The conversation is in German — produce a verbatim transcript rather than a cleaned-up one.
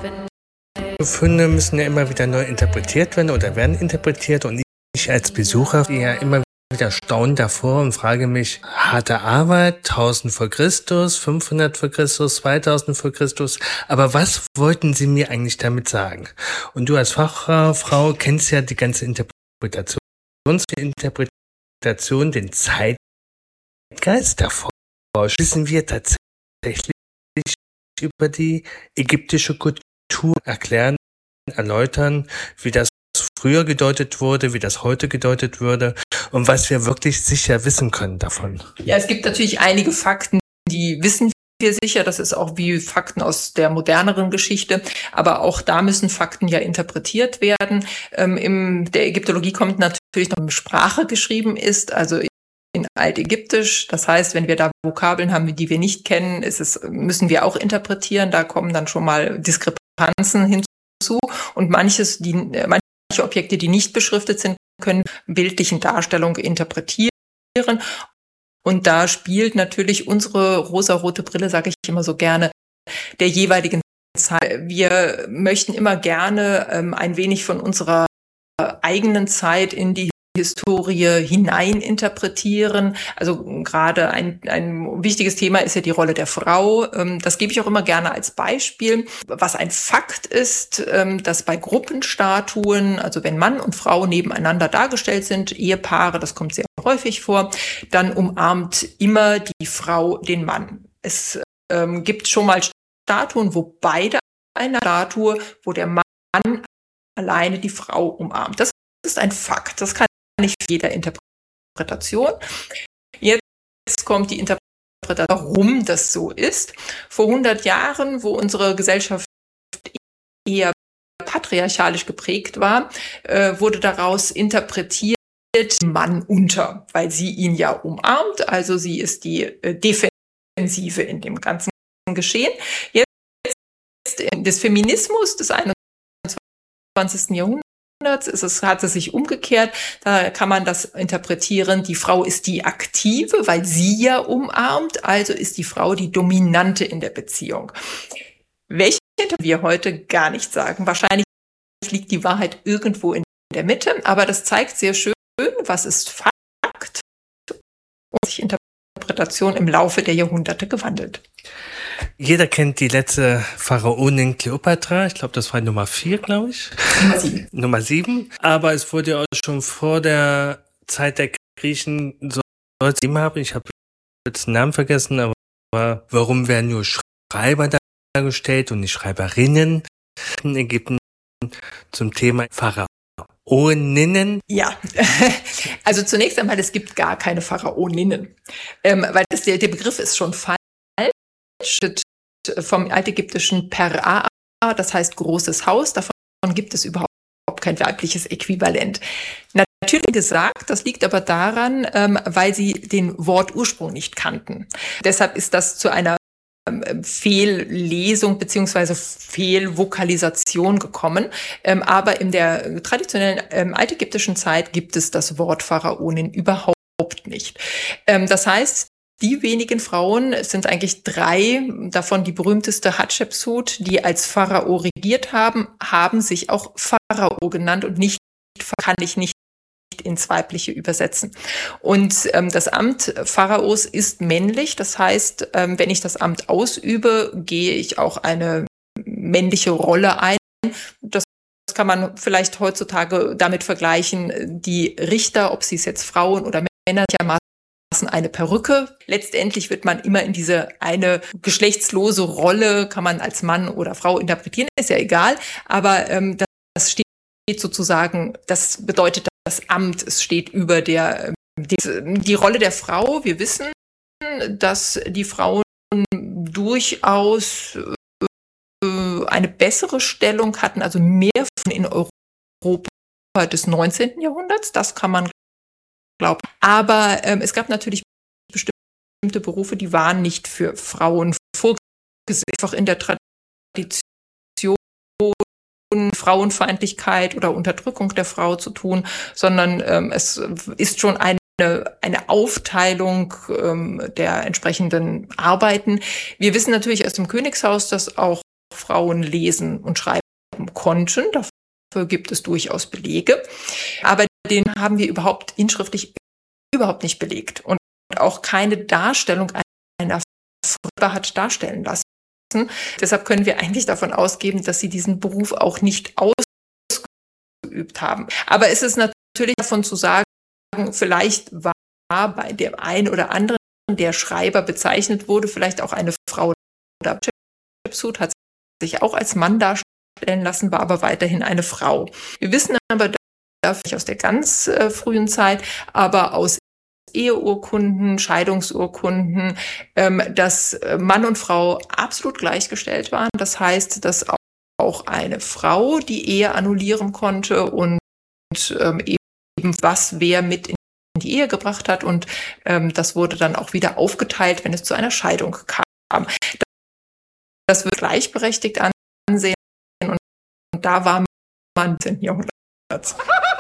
Funde müssen ja immer wieder neu interpretiert werden oder werden interpretiert, und ich als Besucher stehe ja immer wieder staunend davor und frage mich: harte Arbeit, tausend vor Christus, fünfhundert vor Christus, zweitausend vor Christus, aber was wollten Sie mir eigentlich damit sagen? Und du als Fachfrau kennst ja die ganze Interpretation, die Interpretation, den Zeitgeist davor. Wissen wir tatsächlich über die ägyptische Kultur erklären, erläutern, wie das früher gedeutet wurde, wie das heute gedeutet würde und was wir wirklich sicher wissen können davon. Ja, es gibt natürlich einige Fakten, die wissen wir sicher. Das ist auch wie Fakten aus der moderneren Geschichte. Aber auch da müssen Fakten ja interpretiert werden. Ähm, in der Ägyptologie kommt natürlich noch eine Sprache geschrieben ist, also in Altägyptisch. Das heißt, wenn wir da Vokabeln haben, die wir nicht kennen, ist es, müssen wir auch interpretieren. Da kommen dann schon mal Diskrepanzen hinzu. Und manches, die, manche Objekte, die nicht beschriftet sind, können bildlichen Darstellungen interpretieren. Und da spielt natürlich unsere rosarote Brille, sage ich immer so gerne, der jeweiligen Zeit. Wir möchten immer gerne ähm, ein wenig von unserer eigenen Zeit in die Historie hinein interpretieren. Also gerade ein, ein wichtiges Thema ist ja die Rolle der Frau. Das gebe ich auch immer gerne als Beispiel. Was ein Fakt ist, dass bei Gruppenstatuen, also wenn Mann und Frau nebeneinander dargestellt sind, Ehepaare, das kommt sehr häufig vor, dann umarmt immer die Frau den Mann. Es ähm, gibt schon mal Statuen, wo beide eine Statue, wo der Mann alleine die Frau umarmt. Das ist ein Fakt. Das kann nicht jeder Interpretation. Jetzt kommt die Interpretation, warum das so ist. Vor hundert Jahren, wo unsere Gesellschaft eher patriarchalisch geprägt war, äh, wurde daraus interpretiert, Mann unter, weil sie ihn ja umarmt. Also sie ist die äh, Defensive in dem ganzen Geschehen. Jetzt des Feminismus des einundzwanzigsten Jahrhunderts. Ist es, hat es sich umgekehrt, da kann man das interpretieren, die Frau ist die Aktive, weil sie ja umarmt, also ist die Frau die Dominante in der Beziehung. Welche wir heute gar nicht sagen. Wahrscheinlich liegt die Wahrheit irgendwo in der Mitte, aber das zeigt sehr schön, was ist Fakt und sich Interpretation im Laufe der Jahrhunderte gewandelt. Jeder kennt die letzte Pharaonin Kleopatra. Ich glaube, das war Nummer vier, glaube ich. Nummer sieben. Nummer sieben. Aber es wurde ja auch schon vor der Zeit der Griechen so gegeben haben. Ich habe jetzt den Namen vergessen, aber warum werden nur Schreiber dargestellt und nicht Schreiberinnen in Ägypten zum Thema Pharaoninnen? Ja, also zunächst einmal, es gibt gar keine Pharaoninnen, ähm, weil das, der, der Begriff ist schon falsch. Vom altägyptischen Per-A, das heißt großes Haus, davon gibt es überhaupt kein weibliches Äquivalent. Natürlich gesagt, das liegt aber daran, ähm, weil sie den Wortursprung nicht kannten. Deshalb ist das zu einer ähm, Fehllesung beziehungsweise Fehlvokalisation gekommen. Ähm, aber in der traditionellen ähm, altägyptischen Zeit gibt es das Wort Pharaonin überhaupt nicht. Ähm, das heißt, die wenigen Frauen, es sind eigentlich drei, davon die berühmteste Hatschepsut, die als Pharao regiert haben, haben sich auch Pharao genannt und nicht, kann ich nicht ins Weibliche übersetzen. Und ähm, das Amt Pharaos ist männlich, das heißt, ähm, wenn ich das Amt ausübe, gehe ich auch eine männliche Rolle ein. Das kann man vielleicht heutzutage damit vergleichen, die Richter, ob sie es jetzt Frauen oder Männer ja eine Perücke. Letztendlich wird man immer in diese eine geschlechtslose Rolle, kann man als Mann oder Frau interpretieren, ist ja egal, aber ähm, das steht sozusagen, das bedeutet das Amt, es steht über der, die, die Rolle der Frau. Wir wissen, dass die Frauen durchaus äh, eine bessere Stellung hatten, also mehr in Europa des neunzehnten Jahrhunderts, das kann man glauben. Aber ähm, es gab natürlich bestimmte Berufe, die waren nicht für Frauen vorgesehen, einfach in der Tradition Frauenfeindlichkeit oder Unterdrückung der Frau zu tun, sondern ähm, es ist schon eine, eine Aufteilung ähm, der entsprechenden Arbeiten. Wir wissen natürlich aus dem Königshaus, dass auch Frauen lesen und schreiben konnten. Dafür gibt es durchaus Belege. Aber den haben wir überhaupt inschriftlich überhaupt nicht belegt. Und auch keine Darstellung einer Frau hat darstellen lassen. Deshalb können wir eigentlich davon ausgehen, dass sie diesen Beruf auch nicht ausgeübt haben. Aber es ist natürlich davon zu sagen, vielleicht war bei dem einen oder anderen, der Schreiber bezeichnet wurde, vielleicht auch eine Frau. Oder Hatshepsut hat sich auch als Mann darstellen lassen, war aber weiterhin eine Frau. Wir wissen aber nicht aus der ganz äh, frühen Zeit, aber aus Eheurkunden, Scheidungsurkunden, ähm, dass Mann und Frau absolut gleichgestellt waren. Das heißt, dass auch eine Frau die Ehe annullieren konnte und ähm, eben was wer mit in die Ehe gebracht hat. Und ähm, das wurde dann auch wieder aufgeteilt, wenn es zu einer Scheidung kam. Das wird gleichberechtigt ansehen und, und da war man im Jahrhundert.